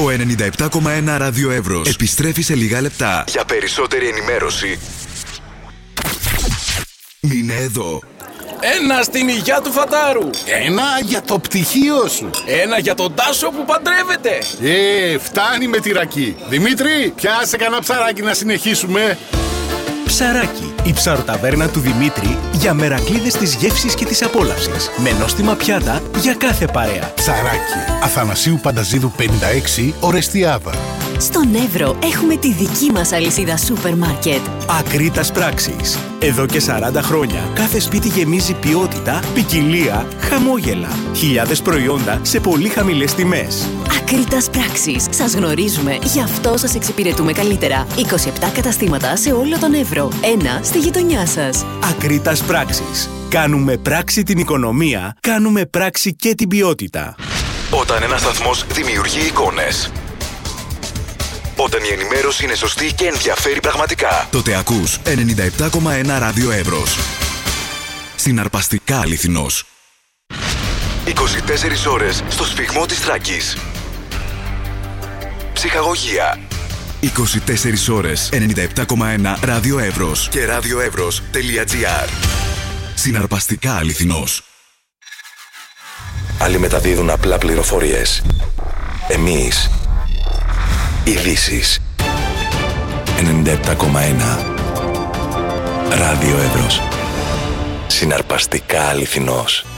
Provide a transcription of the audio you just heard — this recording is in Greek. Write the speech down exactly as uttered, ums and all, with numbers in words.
Ο ενενήντα επτά κόμμα ένα Ράδιο Εύρος επιστρέφει σε λίγα λεπτά. Για περισσότερη ενημέρωση, μείνε εδώ. Ένα στην υγειά του Φατάρου. Ένα για το πτυχίο σου. Ένα για τον Τάσο που παντρεύεται. Ε, φτάνει με τη ρακή. Δημήτρη, πιάσε κανένα ψαράκι να συνεχίσουμε. Ψαράκι, η ψαροταβέρνα του Δημήτρη για μερακλείδες της γεύσης και της απόλαυσης. Με νόστιμα πιάτα για κάθε παρέα. Ψαράκι, Αθανασίου Πανταζίδου πενήντα έξι, Ορεστιάδα. Στον Εύρο έχουμε τη δική μας αλυσίδα σούπερ μάρκετ. Ακρίτας Πράξης. Εδώ και σαράντα χρόνια κάθε σπίτι γεμίζει ποιότητα, ποικιλία, χαμόγελα. Χιλιάδες προϊόντα σε πολύ χαμηλές τιμές. Ακρίτας Πράξης. Σας γνωρίζουμε, γι' αυτό σας εξυπηρετούμε καλύτερα. είκοσι επτά καταστήματα σε όλο τον Εύρο. Ένα στη γειτονιά σας. Ακρίτας Πράξης. Κάνουμε πράξη την οικονομία, κάνουμε πράξη και την ποιότητα. Όταν ένας σταθμός δημιουργεί εικόνες, όταν η ενημέρωση είναι σωστή και ενδιαφέρει πραγματικά, τότε ακούς ενενήντα επτά κόμμα ένα Ράδιο Εύρος. Συναρπαστικά αληθινός. είκοσι τέσσερις ώρες στο σφιγμό της Θράκης. Ψυχαγωγία. είκοσι τέσσερις ώρες ενενήντα επτά κόμμα ένα Ράδιο Εύρος και radioevros.gr. Συναρπαστικά αληθινός. Άλλοι μεταδίδουν απλά πληροφορίες. Εμείς ειδήσεις. ενενήντα επτά κόμμα ένα Ράδιο Εύρος. Συναρπαστικά αληθινός.